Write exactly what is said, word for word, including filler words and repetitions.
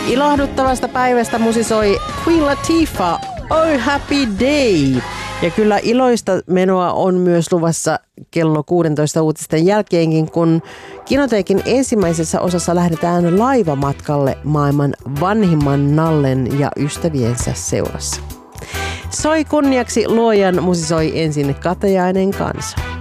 Ilahduttavasta päivästä musisoi Queen Latifah, Oh Happy Day. Ja kyllä iloista menoa on myös luvassa kello kuusitoista uutisten jälkeenkin, kun Kinoteikin ensimmäisessä osassa lähdetään laivamatkalle maailman vanhimman nallen ja ystäviensä seurassa. Soi kunniaksi luojan, musisoi ensin Katajainen kanssa.